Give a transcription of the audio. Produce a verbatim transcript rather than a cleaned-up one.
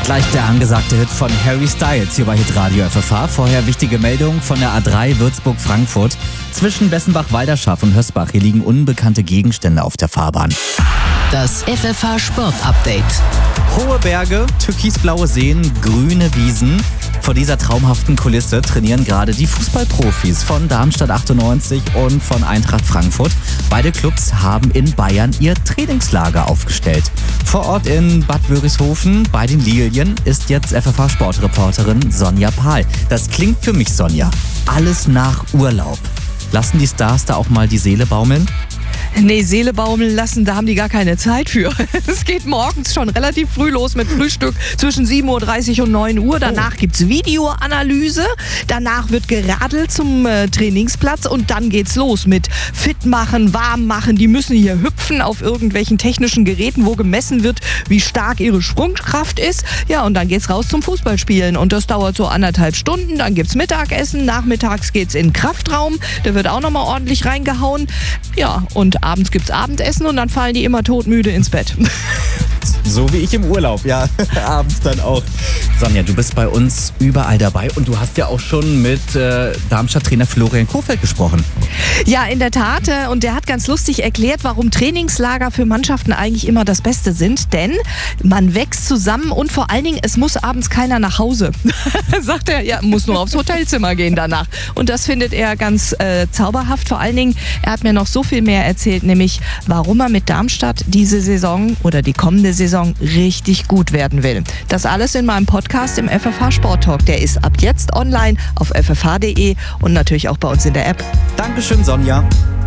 Gleich der angesagte Hit von Harry Styles hier bei Hitradio F F H. Vorher wichtige Meldung von der A drei Würzburg-Frankfurt. Zwischen Bessenbach-Walderschaft und Hösbach hier liegen unbekannte Gegenstände auf der Fahrbahn. Das F F H Sport Update. Hohe Berge, türkisblaue Seen, grüne Wiesen. Vor dieser traumhaften Kulisse trainieren gerade die Fußballprofis von Darmstadt achtundneunzig und von Eintracht Frankfurt. Beide Clubs haben in Bayern ihr Trainingslager aufgestellt. Vor Ort in Bad Wörishofen bei den Lilien ist jetzt F F H-Sportreporterin Sonja Pahl. Das klingt für mich, Sonja, alles nach Urlaub. Lassen die Stars da auch mal die Seele baumeln? Nee, Seele baumeln lassen, da haben die gar keine Zeit für. Es geht morgens schon relativ früh los mit Frühstück zwischen sieben Uhr dreißig und neun Uhr. Danach gibt's Videoanalyse. Danach wird geradelt zum äh, Trainingsplatz und dann geht's los mit fit machen, warm machen. Die müssen hier hüpfen auf irgendwelchen technischen Geräten, wo gemessen wird, wie stark ihre Sprungkraft ist. Ja, und dann geht's raus zum Fußballspielen. Und das dauert so anderthalb Stunden. Dann gibt's Mittagessen. Nachmittags geht's in den Kraftraum. Da wird auch nochmal ordentlich reingehauen. Ja, und abends gibt's Abendessen und dann fallen die immer todmüde ins Bett. So wie ich im Urlaub, ja, abends dann auch. Sonja, du bist bei uns überall dabei und du hast ja auch schon mit äh, Darmstadt-Trainer Florian Kohfeldt gesprochen. Ja, in der Tat. Und der hat ganz lustig erklärt, warum Trainingslager für Mannschaften eigentlich immer das Beste sind. Denn man wächst zusammen und vor allen Dingen, es muss abends keiner nach Hause. Sagt er, ja, muss nur aufs Hotelzimmer gehen danach. Und das findet er ganz äh, zauberhaft. Vor allen Dingen, er hat mir noch so viel mehr erzählt, nämlich warum er mit Darmstadt diese Saison oder die kommende Saison richtig gut werden will. Das alles in meinem Podcast im F F H Sport Talk. Der ist ab jetzt online auf f f h punkt d e und natürlich auch bei uns in der App. Dankeschön, Sonja.